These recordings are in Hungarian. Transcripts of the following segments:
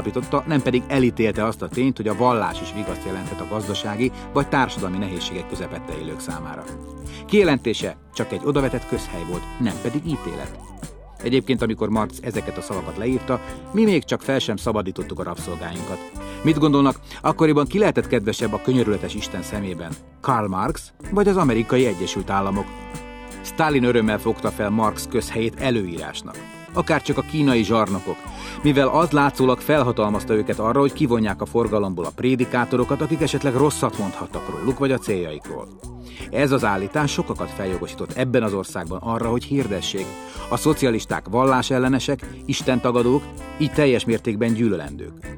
megállapította, nem pedig elítélte azt a tényt, hogy a vallás is vigaszt jelenthet a gazdasági vagy társadalmi nehézségek közepette élők számára. Kijelentése csak egy odavetett közhely volt, nem pedig ítélet. Egyébként, amikor Marx ezeket a szavakat leírta, mi még csak fel sem szabadítottuk a rabszolgáinkat. Mit gondolnak, akkoriban ki lehetett kedvesebb a könyörületes Isten szemében? Karl Marx vagy az Amerikai Egyesült Államok? Stalin örömmel fogta fel Marx közhelyét előírásnak. Akárcsak a kínai zsarnokok, mivel az látszólag felhatalmazta őket arra, hogy kivonják a forgalomból a prédikátorokat, akik esetleg rosszat mondhattak róluk vagy a céljaikról. Ez az állítás sokakat feljogosított ebben az országban arra, hogy hirdessék: a szocialisták vallásellenesek, istentagadók, így teljes mértékben gyűlölendők.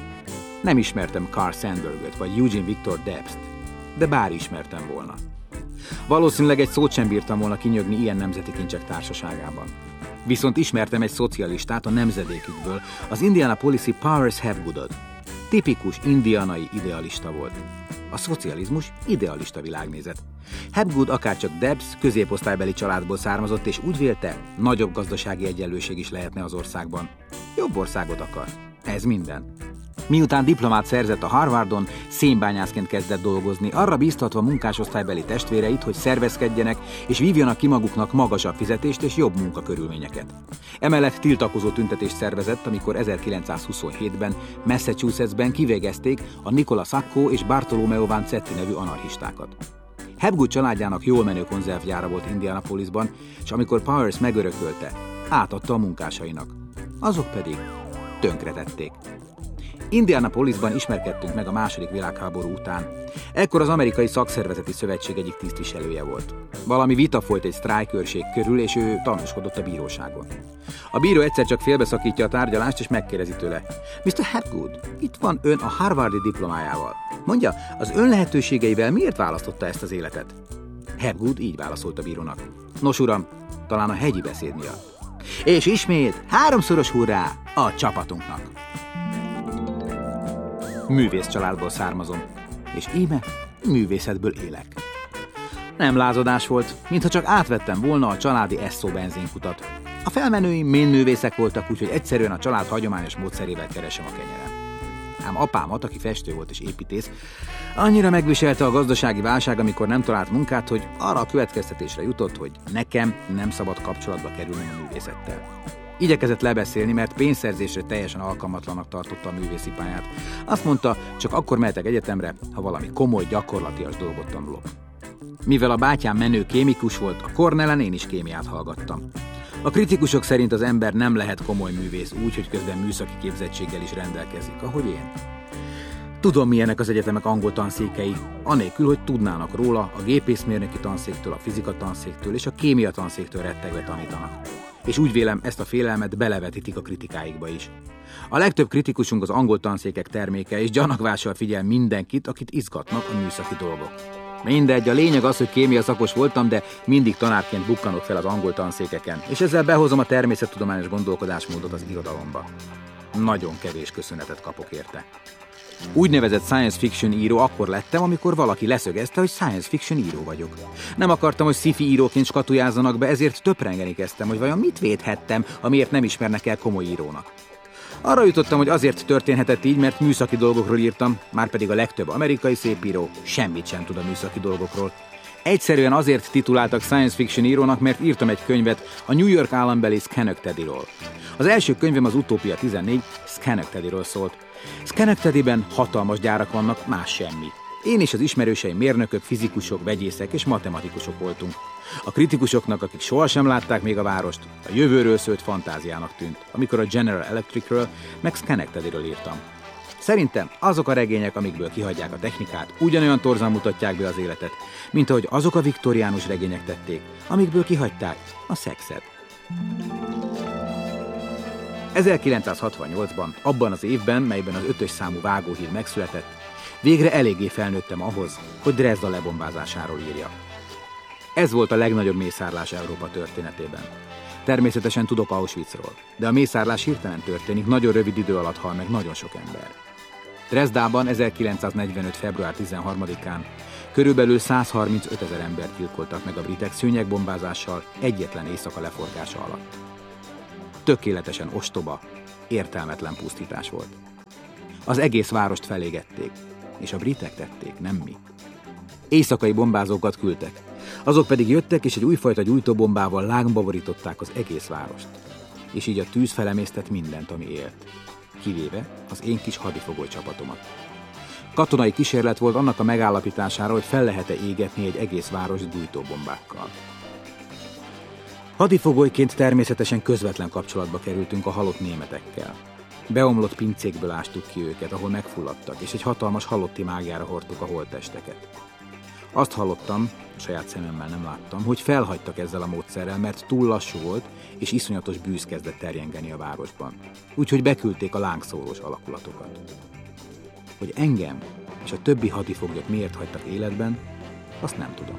Nem ismertem Carl Sandburgot vagy Eugene Victor Debst, de bár ismertem volna. Valószínűleg egy szót sem bírtam volna kinyögni ilyen nemzeti kincsek társaságában. Viszont ismertem egy szocialistát a nemzedékükből, az Indianapolis-i Powers Hapgoodot. Tipikus indianai idealista volt. A szocializmus idealista világnézet. Hapgood akárcsak Debs középosztálybeli családból származott, és úgy vélte, nagyobb gazdasági egyenlőség is lehetne az országban. Jobb országot akar. Ez minden. Miután diplomát szerzett a Harvardon, szénbányászként kezdett dolgozni, arra bíztatva munkásosztálybeli testvéreit, hogy szervezkedjenek és vívjanak ki maguknak magasabb fizetést és jobb munkakörülményeket. Emellett tiltakozó tüntetést szervezett, amikor 1927-ben Massachusettsben kivégezték a Nicola Sacco és Bartolomeo Vanzetti nevű anarchistákat. Hapgood családjának jól menő konzervgyára volt Indianapolisban, és amikor Powers megörökölte, átadta a munkásainak. Azok pedig tönkretették. Indianapolisban ismerkedtünk meg a II. Világháború után. Ekkor az Amerikai Szakszervezeti Szövetség egyik tisztviselője volt. Valami vita folyt egy sztrájkőrség körül, és ő tanúskodott a bíróságon. A bíró egyszer csak félbeszakítja a tárgyalást, és megkérdezi tőle: Mr. Hapgood, itt van ön a Harvardi diplomájával. Mondja, az ön lehetőségeivel miért választotta ezt az életet? Hapgood így válaszolt a bírónak: Nos uram, talán a hegyi beszéd miatt. És ismét 3-szoros hurrá a csapatunknak! Művész családból származom, és íme művészetből élek. Nem lázadás volt, mintha csak átvettem volna a családi Esso benzinkutat. A felmenőim ménművészek voltak, úgyhogy egyszerűen a család hagyományos módszerével keresem a kenyerem. Ám apámat, aki festő volt és építész, annyira megviselte a gazdasági válság, amikor nem talált munkát, hogy arra a következtetésre jutott, hogy nekem nem szabad kapcsolatba kerülni a művészettel. Igyekezett lebeszélni, mert pénzszerzésre teljesen alkalmatlanak tartotta a művészi pályát. Azt mondta, csak akkor mehetek egyetemre, ha valami komoly, gyakorlatias dolgot tanulok. Mivel a bátyám menő kémikus volt, a Cornellen én is kémiát hallgattam. A kritikusok szerint az ember nem lehet komoly művész úgy, hogy közben műszaki képzettséggel is rendelkezik, ahogy én. Tudom, milyenek az egyetemek angol tanszékei, anélkül, hogy tudnának róla, a gépészmérnöki tanszéktől, a fizika tanszéktől és a kémia tanszéktől rettegve tanítanak. És úgy vélem, ezt a félelmet belevetítik a kritikáikba is. A legtöbb kritikusunk az angol tanszékek terméke, és gyanakvással figyel mindenkit, akit izgatnak a műszaki dolgok. Mindegy, a lényeg az, hogy kémia szakos voltam, de mindig tanárként bukkanok fel az angol tanszékeken, és ezzel behozom a természettudományos gondolkodásmódot az irodalomba. Nagyon kevés köszönetet kapok érte. Úgynevezett science fiction író akkor lettem, amikor valaki leszögezte, hogy science fiction író vagyok. Nem akartam, hogy sci-fi íróként skatujázzanak be, ezért töprengeni kezdtem, hogy vajon mit védhettem, amiért nem ismernek el komoly írónak. Arra jutottam, hogy azért történhetett így, mert műszaki dolgokról írtam, márpedig a legtöbb amerikai szépíró semmit sem tud a műszaki dolgokról. Egyszerűen azért tituláltak science fiction írónak, mert írtam egy könyvet a New York állambeli Schenectadyról. Az első könyvem, az Utópia 14 Schenectadyről szólt. Schenectadyben hatalmas gyárak vannak, más semmi. Én és az ismerőseim mérnökök, fizikusok, vegyészek és matematikusok voltunk. A kritikusoknak, akik sohasem látták még a várost, a jövőről szőtt fantáziának tűnt, amikor a General Electricről meg Schenectadyről írtam. Szerintem azok a regények, amikből kihagyják a technikát, ugyanolyan torzan mutatják be az életet, mint ahogy azok a viktoriánus regények tették, amikből kihagyták a szexet. 1968-ban, abban az évben, melyben az 5-ös számú vágóhír megszületett, végre eléggé felnőttem ahhoz, hogy Dresda lebombázásáról írja. Ez volt a legnagyobb mészárlás Európa történetében. Természetesen tudok Auschwitzról, de a mészárlás hirtelen történik, nagyon rövid idő alatt hal meg nagyon sok ember. Dresdában 1945. február 13-án körülbelül 135 000 embert gyilkoltak meg a britek szőnyegbombázással egyetlen éjszaka leforgása alatt. Tökéletesen ostoba, értelmetlen pusztítás volt. Az egész várost felégették. És a britek tették, nem mi. Éjszakai bombázókat küldtek. Azok pedig jöttek, és egy újfajta gyújtóbombával lángba borították az egész várost. És így a tűz felemésztett mindent, ami élt. Kivéve az én kis hadifogoly csapatomat. Katonai kísérlet volt annak a megállapítására, hogy fel lehet-e égetni egy egész várost gyújtóbombákkal. Hadifogolyként természetesen közvetlen kapcsolatba kerültünk a halott németekkel. Beomlott pincékből ástuk ki őket, ahol megfulladtak, és egy hatalmas halotti mágjára hordtuk a holttesteket. Azt hallottam, a saját szememmel nem láttam, hogy felhagytak ezzel a módszerrel, mert túl lassú volt, és iszonyatos bűz kezdett terjengeni a városban. Úgyhogy beküldték a lángszórós alakulatokat. Hogy engem és a többi hadifoglyot miért hagytak életben, azt nem tudom.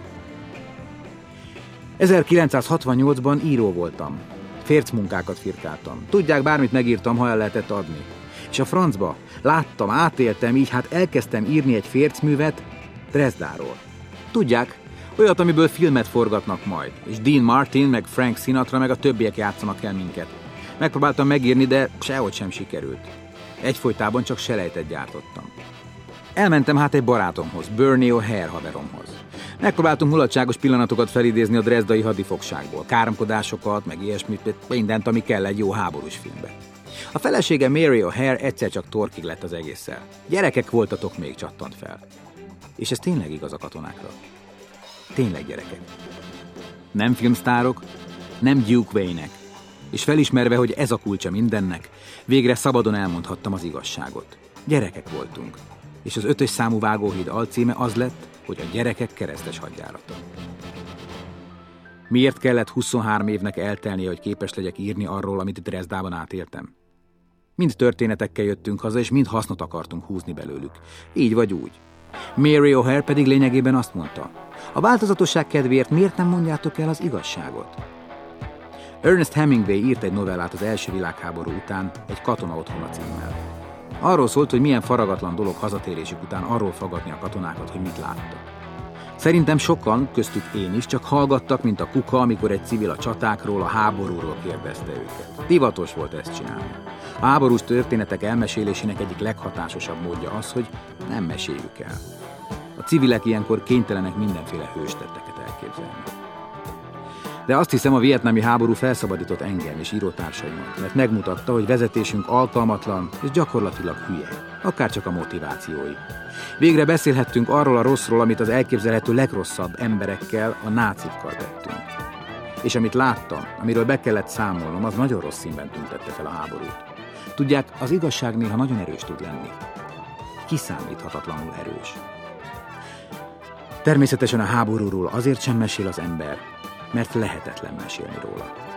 1968-ban író voltam. Fércmunkákat firkáltam. Tudják, bármit megírtam, ha el lehetett adni. És a francba láttam, átéltem, így hát elkezdtem írni egy fércművet Dresdáról. Tudják, olyat, amiből filmet forgatnak majd, és Dean Martin, meg Frank Sinatra, meg a többiek játszanak el minket. Megpróbáltam megírni, de sehogy sem sikerült. Egyfolytában csak selejtet gyártottam. Elmentem hát egy barátomhoz, Bernie O'Hare haveromhoz. Megpróbáltunk mulatságos pillanatokat felidézni a drezdai hadifogságból, káromkodásokat, meg ilyesmit, mindent, ami kell egy jó háborús filmbe. A felesége Mary O'Hare egyszer csak torkig lett az egésszel. Gyerekek voltatok még, csattant fel. És ez tényleg igaz a katonákra. Tényleg gyerekek. Nem filmsztárok, nem Duke Wayne-ek. És felismerve, hogy ez a kulcsa mindennek, végre szabadon elmondhattam az igazságot. Gyerekek voltunk. És az 5-ös számú vágóhíd alcíme az lett, hogy a gyerekek keresztes hadjárata. Miért kellett 23 évnek eltelnie, hogy képes legyek írni arról, amit Dresdában átéltem? Mind történetekkel jöttünk haza, és mind hasznot akartunk húzni belőlük. Így vagy úgy. Mary O'Hare pedig lényegében azt mondta, a változatosság kedvéért miért nem mondjátok el az igazságot? Ernest Hemingway írt egy novellát az első világháború után, egy katona otthona címmel. Arról szólt, hogy milyen faragatlan dolog hazatérésük után arról faggatni a katonákat, hogy mit láttak. Szerintem sokan, köztük én is, csak hallgattak, mint a kuka, amikor egy civil a csatákról, a háborúról kérdezte őket. Divatos volt ezt csinálni. A háborús történetek elmesélésének egyik leghatásosabb módja az, hogy nem meséljük el. A civilek ilyenkor kénytelenek mindenféle hőstetteket elképzelni. De azt hiszem, a vietnámi háború felszabadított engem és írótársaimat, mert megmutatta, hogy vezetésünk alkalmatlan és gyakorlatilag hülye, akárcsak a motivációi. Végre beszélhettünk arról a rosszról, amit az elképzelhető legrosszabb emberekkel, a nácikkal tettünk. És amit láttam, amiről be kellett számolnom, az nagyon rossz színben tüntette fel a háborút. Tudják, az igazság néha nagyon erős tud lenni. Kiszámíthatatlanul erős. Természetesen a háborúról azért sem mesél az ember, mert lehetetlen mesélni róla.